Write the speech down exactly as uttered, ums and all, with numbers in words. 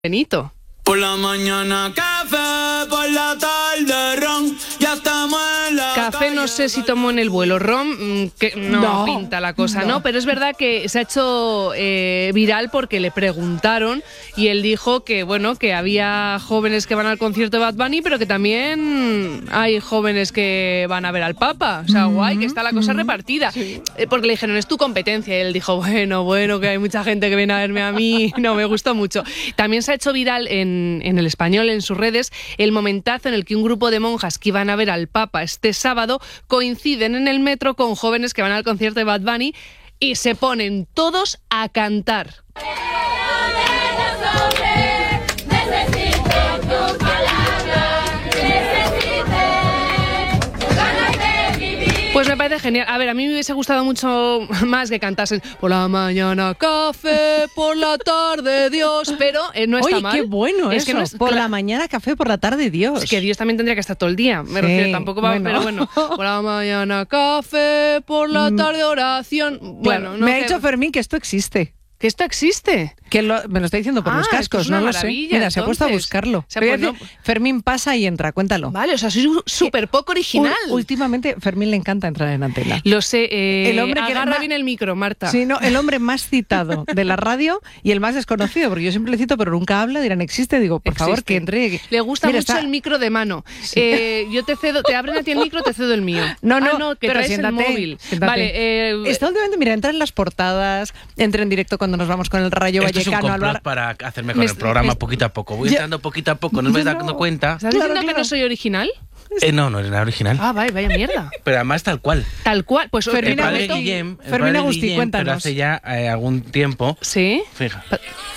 Benito. Por la mañana café, por la tarde ron, ya estamos en la Café calle. no sé si tomó en el vuelo, ron, que no, No, pinta la cosa, ¿no? no. Pero es verdad que se ha hecho eh, viral porque le preguntaron y él dijo que, bueno, que había jóvenes que van al concierto de Bad Bunny, pero que también hay jóvenes que van a ver al Papa. O sea, guay, que está la cosa repartida. Eh, Porque le dijeron, es tu competencia. Y él dijo, bueno, bueno, que hay mucha gente que viene a verme a mí. No, me gustó mucho. También se ha hecho viral en, en El Español, en sus redes, el momentazo en el que un grupo de monjas que iban a ver al Papa este sábado coinciden en el metro con jóvenes que van al concierto de Bad Bunny y se ponen todos a cantar. Pues me parece genial. A ver, a mí me hubiese gustado mucho más que cantasen por la mañana café, por la tarde Dios, pero eh, no está Oye, mal. qué bueno es eso. que no es, por cla- la mañana café, por la tarde Dios. Es que Dios también tendría que estar todo el día. Me Sí, refiero, tampoco va, bueno. pero bueno. Por la mañana café, por la tarde oración. Claro, Bueno, no me ha sé, dicho Fermín que esto existe. que esto existe. Que lo- me lo está diciendo por Ah, los esto cascos, es una no lo sé. maravilla, Mira, se ha puesto a entonces. buscarlo. O sea, Te voy a pues decir, Fermín pasa y entra, cuéntalo. Vale, o sea, soy súper poco original. U- últimamente, Fermín le encanta entrar en antena. Lo sé. Eh, El hombre que era agarra ma- bien el micro, Marta. Sí, no, el hombre más citado de la radio y el más desconocido, porque yo siempre le cito, pero nunca habla, dirán, existe, digo, por favor, Existe. que entre. Le gusta Mira, mucho está- el micro de mano. Eh, yo te cedo, te abren a ti el micro, te cedo el mío. No, no, Ah, no, que pero traes siéntate, el móvil. siéntate. Vale, eh, Está últimamente, mira, entra en las portadas, entra en directo cuando nos vamos con el Rayo Esto es un Vallecano al complot bar. para hacerme con Me el est- programa me- poquito a poco. Voy Ya- entrando poquito a poco, no me Yo estoy no. dando cuenta. ¿estás Claro, diciendo que claro. no soy original? Eh, no, no es la original. Ah, vale, vaya mierda. Pero además tal cual. Tal cual. Pues os Fermín El padre prometo- Agustí. Guillem, el Fermín padre Agustí, Guillem, cuéntanos. pero hace ya eh, algún tiempo. Sí. Fija.